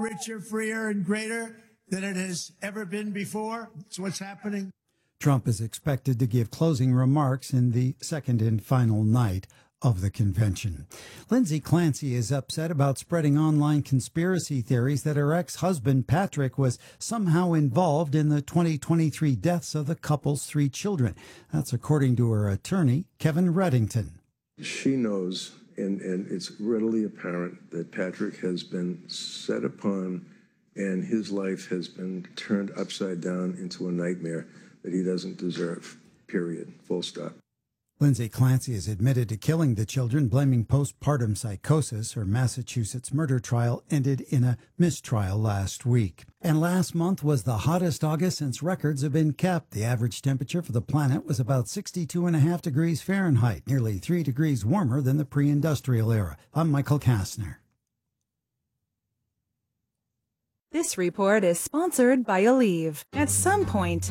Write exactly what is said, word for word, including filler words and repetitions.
richer, freer, and greater than it has ever been before. That's what's happening. Trump is expected to give closing remarks in the second and final night of the convention. Lindsay Clancy is upset about spreading online conspiracy theories that her ex-husband Patrick was somehow involved in the twenty twenty-three deaths of the couple's three children. That's according to her attorney, Kevin Reddington. She knows, and, and it's readily apparent, that Patrick has been set upon and his life has been turned upside down into a nightmare that he doesn't deserve, period, full stop. Lindsay Clancy is admitted to killing the children, blaming postpartum psychosis. Her Massachusetts murder trial ended in a mistrial last week. And last month was the hottest August since records have been kept. The average temperature for the planet was about sixty-two and a half degrees Fahrenheit, nearly three degrees warmer than the pre-industrial era. I'm Michael Kastner. This report is sponsored by Aleve. At some point,